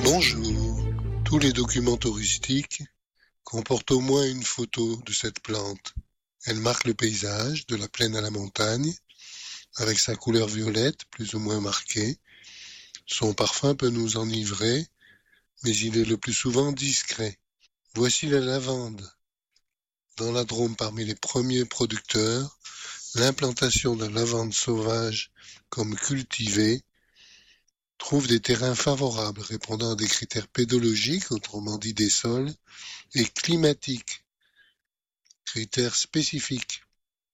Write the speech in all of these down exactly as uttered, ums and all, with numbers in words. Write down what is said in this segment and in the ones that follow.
Bonjour. Tous les documents touristiques comportent au moins une photo de cette plante. Elle marque le paysage, de la plaine à la montagne, avec sa couleur violette plus ou moins marquée. Son parfum peut nous enivrer, mais il est le plus souvent discret. Voici la lavande. Dans la Drôme, parmi les premiers producteurs, l'implantation de la lavande sauvage comme cultivée trouve des terrains favorables répondant à des critères pédologiques, autrement dit des sols, et climatiques, critères spécifiques.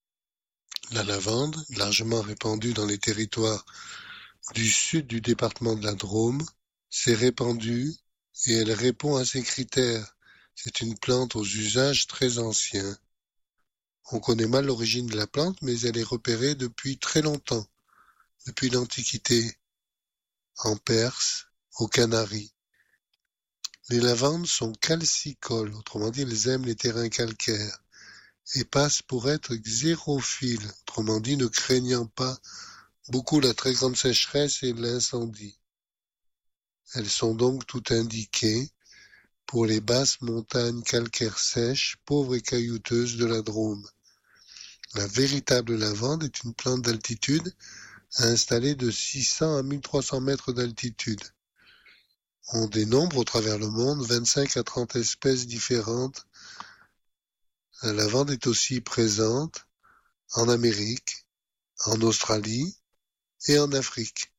La lavande, largement répandue dans les territoires du sud du département de la Drôme, s'est répandue et elle répond à ces critères. C'est une plante aux usages très anciens. On connaît mal l'origine de la plante, mais elle est repérée depuis très longtemps, depuis l'Antiquité, en Perse, aux Canaries. Les lavandes sont calcicoles, autrement dit, elles aiment les terrains calcaires, et passent pour être xérophiles, autrement dit, ne craignant pas beaucoup la très grande sécheresse et l'incendie. Elles sont donc toutes indiquées pour les basses montagnes calcaires sèches, pauvres et caillouteuses de la Drôme. La véritable lavande est une plante d'altitude installée de six cents à mille trois cents mètres d'altitude. On dénombre au travers le monde vingt-cinq à trente espèces différentes. La lavande est aussi présente en Amérique, en Australie et en Afrique.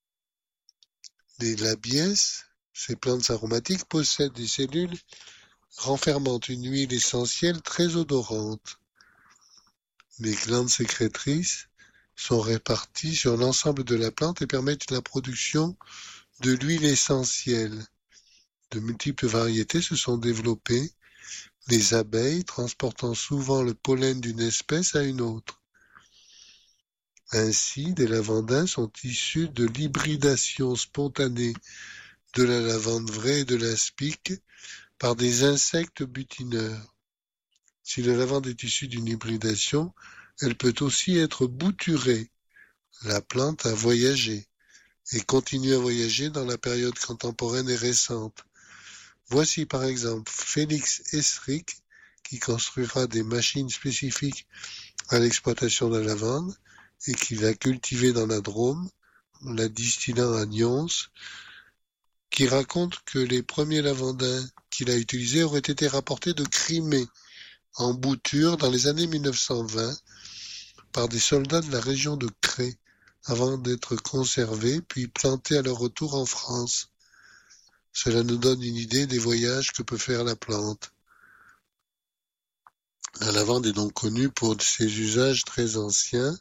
Les labiès, ces plantes aromatiques, possèdent des cellules renfermant une huile essentielle très odorante. Les glandes sécrétrices sont réparties sur l'ensemble de la plante et permettent la production de l'huile essentielle. De multiples variétés se sont développées, les abeilles transportant souvent le pollen d'une espèce à une autre. Ainsi, des lavandins sont issus de l'hybridation spontanée de la lavande vraie et de l'aspic par des insectes butineurs. Si la lavande est issue d'une hybridation, elle peut aussi être bouturée. La plante a voyagé et continue à voyager dans la période contemporaine et récente. Voici par exemple Félix Esric, qui construira des machines spécifiques à l'exploitation de la lavande et qui l'a cultivée dans la Drôme, la distillant à Nyons, qui raconte que les premiers lavandins qu'il a utilisés auraient été rapportés de Crimée, en bouture dans les années mille neuf cent vingt, par des soldats de la région de Cré, avant d'être conservés puis plantés à leur retour en France. Cela nous donne une idée des voyages que peut faire la plante. La lavande est donc connue pour ses usages très anciens.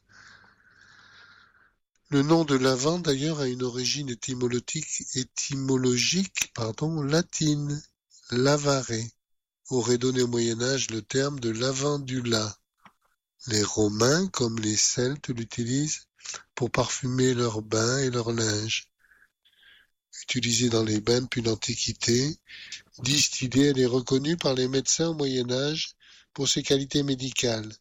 Le nom de lavande, d'ailleurs, a une origine étymologique, étymologique pardon, latine. Lavare aurait donné au Moyen-Âge le terme de lavandula. Les Romains, comme les Celtes, l'utilisent pour parfumer leurs bains et leur linge. Utilisée dans les bains depuis l'Antiquité, distillée, elle est reconnue par les médecins au Moyen-Âge pour ses qualités médicales.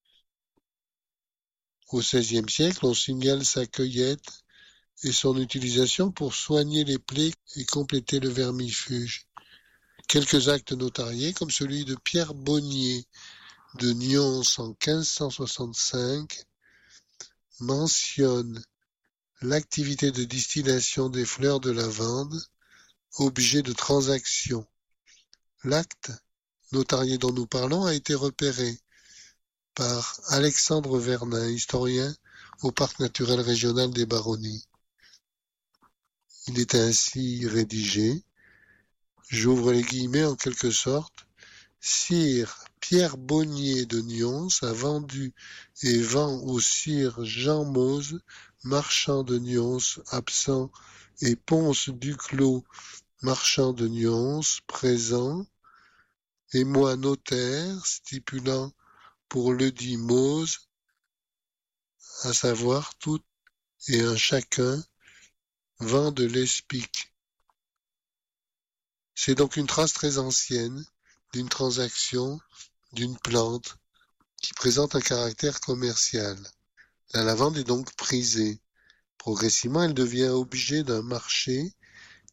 Au seizième siècle, on signale sa cueillette et son utilisation pour soigner les plaies et compléter le vermifuge. Quelques actes notariés, comme celui de Pierre Bonnier de Nyons en quinze cent soixante-cinq, mentionnent l'activité de distillation des fleurs de lavande, objet de transaction. L'acte notarié dont nous parlons a été repéré par Alexandre Vernin, historien au Parc naturel régional des Baronnies. Il est ainsi rédigé, j'ouvre les guillemets en quelque sorte, Sire Pierre Bonnier de Nyons a vendu et vend au sire Jean Mose, marchand de Nyons, absent, et Ponce Duclos, marchand de Nyons, présent, et moi notaire, stipulant pour ledit Mose, à savoir tout et un chacun, vend de l'espic. C'est donc une trace très ancienne d'une transaction, d'une plante, qui présente un caractère commercial. La lavande est donc prisée. Progressivement, elle devient objet d'un marché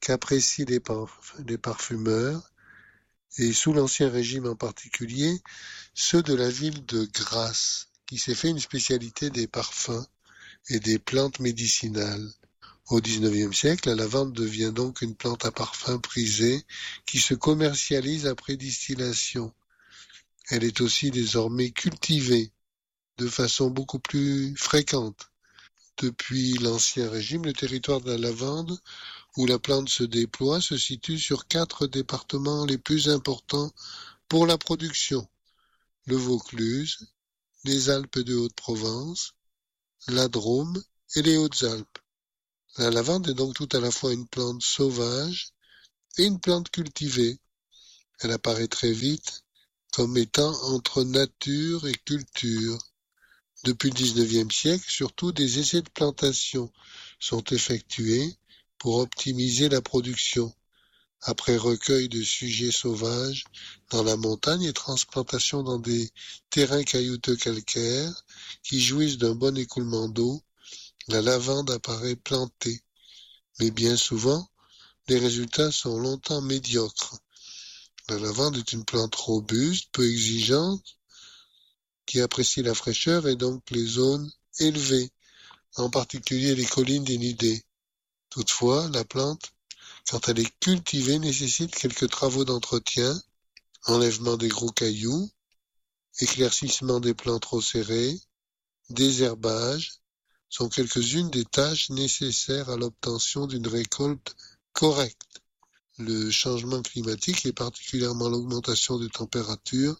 qu'apprécient les, parf- les parfumeurs, et sous l'Ancien Régime en particulier, ceux de la ville de Grasse, qui s'est fait une spécialité des parfums et des plantes médicinales. Au dix-neuvième siècle, la lavande devient donc une plante à parfum prisée qui se commercialise après distillation. Elle est aussi désormais cultivée de façon beaucoup plus fréquente. Depuis l'Ancien Régime, le territoire de la lavande, où la plante se déploie, se situe sur quatre départements les plus importants pour la production: le Vaucluse, les Alpes de Haute-Provence, la Drôme et les Hautes-Alpes. La lavande est donc tout à la fois une plante sauvage et une plante cultivée. Elle apparaît très vite comme étant entre nature et culture. Depuis le dix-neuvième siècle, surtout des essais de plantation sont effectués pour optimiser la production, après recueil de sujets sauvages dans la montagne et transplantation dans des terrains caillouteux calcaires qui jouissent d'un bon écoulement d'eau. La lavande apparaît plantée, mais bien souvent, les résultats sont longtemps médiocres. La lavande est une plante robuste, peu exigeante, qui apprécie la fraîcheur et donc les zones élevées, en particulier les collines dénudées. Toutefois, la plante, quand elle est cultivée, nécessite quelques travaux d'entretien, enlèvement des gros cailloux, éclaircissement des plants trop serrés, désherbage, sont quelques-unes des tâches nécessaires à l'obtention d'une récolte correcte. Le changement climatique et particulièrement l'augmentation des températures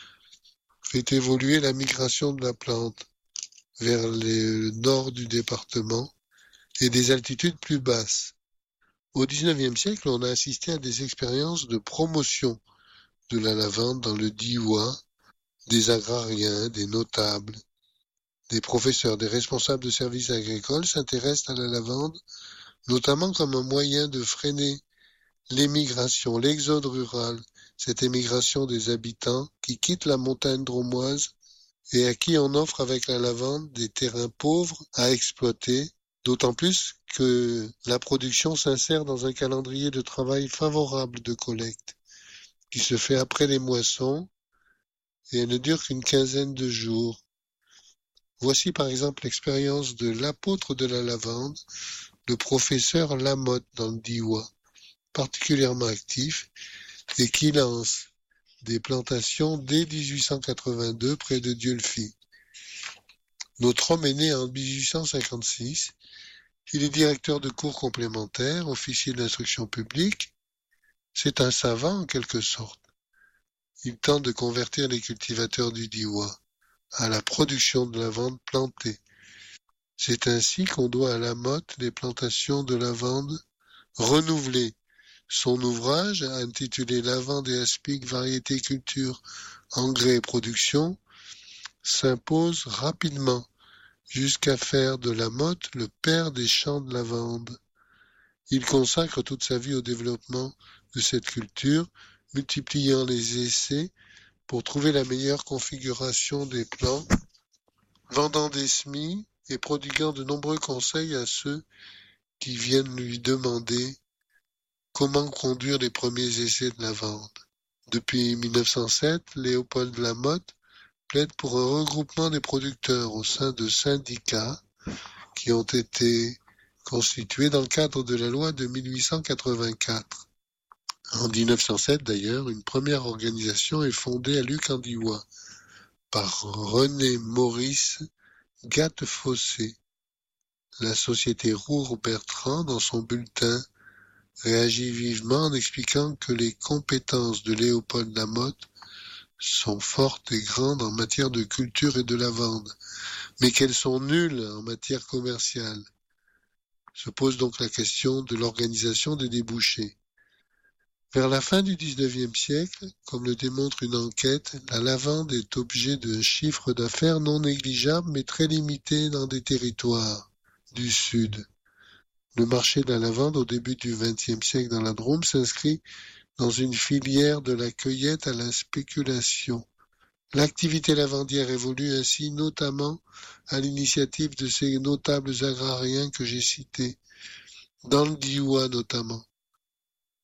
fait évoluer la migration de la plante vers le nord du département et des altitudes plus basses. Au dix-neuvième siècle, on a assisté à des expériences de promotion de la lavande dans le Diois, des agrariens, des notables, des professeurs, des responsables de services agricoles s'intéressent à la lavande, notamment comme un moyen de freiner l'émigration, l'exode rural, cette émigration des habitants qui quittent la montagne drômoise et à qui on offre avec la lavande des terrains pauvres à exploiter, d'autant plus que la production s'insère dans un calendrier de travail favorable de collecte, qui se fait après les moissons et elle ne dure qu'une quinzaine de jours. Voici par exemple l'expérience de l'apôtre de la lavande, le professeur Lamotte dans le Diois, particulièrement actif et qui lance des plantations dès dix-huit cent quatre-vingt-deux près de Dieulefit. Notre homme est né en dix-huit cent cinquante-six. Il est directeur de cours complémentaires, officier d'instruction publique. C'est un savant en quelque sorte. Il tente de convertir les cultivateurs du Diois à la production de lavande plantée. C'est ainsi qu'on doit à Lamotte les plantations de lavande renouvelées. Son ouvrage, intitulé Lavande et aspic, variétés, culture, engrais et production, s'impose rapidement jusqu'à faire de Lamotte le père des champs de lavande. Il consacre toute sa vie au développement de cette culture, multipliant les essais pour trouver la meilleure configuration des plants, vendant des semis et prodiguant de nombreux conseils à ceux qui viennent lui demander comment conduire les premiers essais de lavande. Depuis mille neuf cent sept, Léopold Lamotte plaide pour un regroupement des producteurs au sein de syndicats qui ont été constitués dans le cadre de la loi de mille huit cent quatre-vingt-quatre. En mille neuf cent sept d'ailleurs, une première organisation est fondée à Luc-en-Diois par René Maurice Gattefossé. La société Roure-Bertrand, dans son bulletin, réagit vivement en expliquant que les compétences de Léopold Lamotte sont fortes et grandes en matière de culture et de lavande, mais qu'elles sont nulles en matière commerciale. Se pose donc la question de l'organisation des débouchés. Vers la fin du dix-neuvième siècle, comme le démontre une enquête, la lavande est objet d'un chiffre d'affaires non négligeable mais très limité dans des territoires du Sud. Le marché de la lavande au début du vingtième siècle dans la Drôme s'inscrit dans une filière de la cueillette à la spéculation. L'activité lavandière évolue ainsi notamment à l'initiative de ces notables agrariens que j'ai cités, dans le Diois notamment.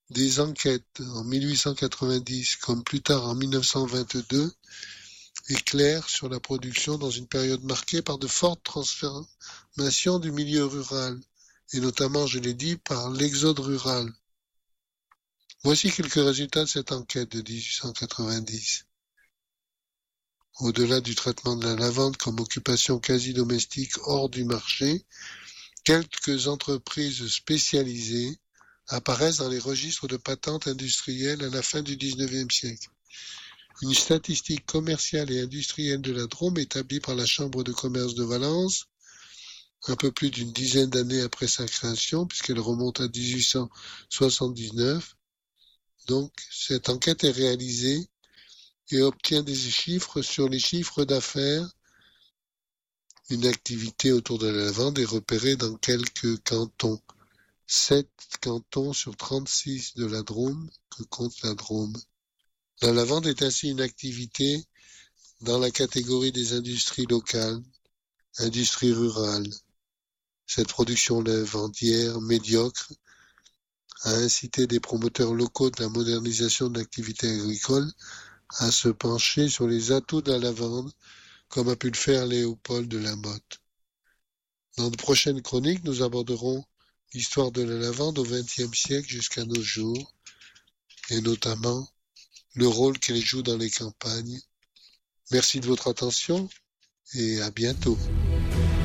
des enquêtes en mille huit cent quatre-vingt-dix comme plus tard en mille neuf cent vingt-deux éclairent sur la production dans une période marquée par de fortes transformations du milieu rural, et notamment, je l'ai dit, par l'exode rural. Voici quelques résultats de cette enquête de mille huit cent quatre-vingt-dix. Au-delà du traitement de la lavande comme occupation quasi domestique hors du marché, quelques entreprises spécialisées apparaissent dans les registres de patentes industrielles à la fin du dix-neuvième siècle. Une statistique commerciale et industrielle de la Drôme établie par la Chambre de commerce de Valence, un peu plus d'une dizaine d'années après sa création, puisqu'elle remonte à mille huit cent soixante-dix-neuf. Donc, cette enquête est réalisée et obtient des chiffres sur les chiffres d'affaires. Une activité autour de la lavande est repérée dans quelques cantons. Sept cantons sur trente-six de la Drôme que compte la Drôme. La lavande est ainsi une activité dans la catégorie des industries locales, industries rurales. Cette production lavandière médiocre a incité des promoteurs locaux de la modernisation de l'activité agricole à se pencher sur les atouts de la lavande, comme a pu le faire Léopold de Lamotte. Dans de prochaines chroniques, nous aborderons l'histoire de la lavande au vingtième siècle jusqu'à nos jours, et notamment le rôle qu'elle joue dans les campagnes. Merci de votre attention et à bientôt.